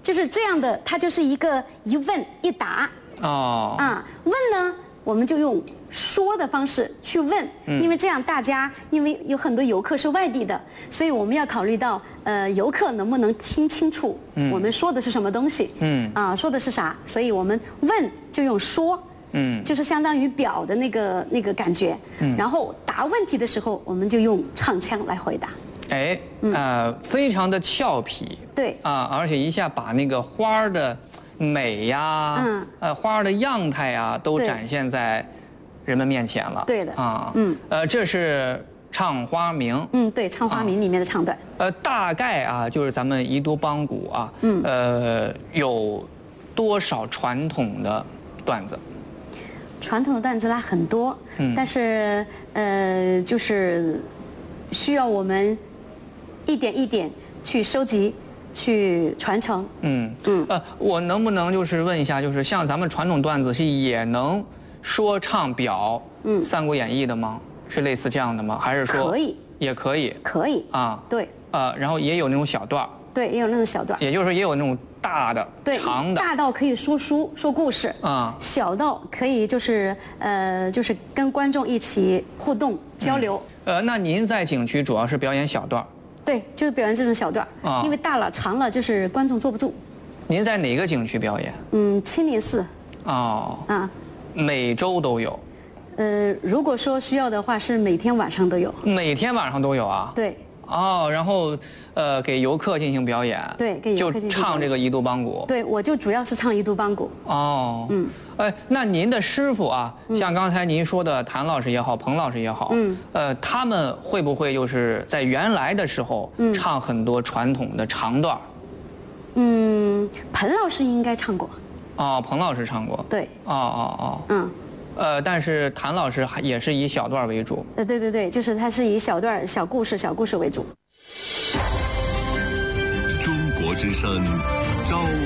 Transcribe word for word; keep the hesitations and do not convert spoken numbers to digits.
就是这样的，它就是一个一问一答。 哦。 啊，问呢，我们就用说的方式去问，因为这样大家，因为有很多游客是外地的，所以我们要考虑到，呃，游客能不能听清楚我们说的是什么东西，嗯，啊，说的是啥，所以我们问就用说，嗯，就是相当于表的那个那个感觉，嗯，然后答问题的时候，我们就用唱腔来回答。 哎，呃，非常的俏皮， 对， 啊，而且一下把那个花儿的美呀，嗯，呃，花儿的样态呀，都展现在人们面前了。 对的， 啊，嗯，呃，这是唱花名， 嗯，对，唱花名里面的唱段。 呃，大概啊，就是咱们宜都邦鼓啊，嗯，呃，有多少传统的段子？ 传统的段子啦很多，嗯，但是呃，就是需要我们一点一点去收集、去传承。嗯嗯。呃， 我能不能就是问一下，就是像咱们传统段子是也能说唱表嗯《三国演义》的吗？是类似这样的吗？还是说可以？ 也可以。 可以啊。对。 呃，然后也有那种小段。 对，也有那种小段。 也就是说，也有那种大的、长的。 大到可以说书、说故事啊，小到可以就是呃，就是跟观众一起互动交流。 呃，那您在景区主要是表演小段？ 对，就是表演这种小段啊，因为大了、长了，就是观众坐不住。 您在哪个景区表演？ 嗯，清林寺。 哦。啊。每周都有。 呃，如果说需要的话，是每天晚上都有。 每天晚上都有啊？ 对。 哦，然后呃，给游客进行表演。 对，给游客进行。 就唱这个宜都邦鼓。 对，我就主要是唱宜都邦鼓。 哦。嗯。哎，那您的师傅啊，像刚才您说的谭老师也好，彭老师也好，嗯，呃，他们会不会就是在原来的时候唱很多传统的长段？ 嗯，彭老师应该唱过。 哦，彭老师唱过。 对。 哦哦哦。嗯。呃，但是谭老师还也是以小段为主。 呃，对对对，就是他是以小段、小故事、小故事为主。 中国之声，招。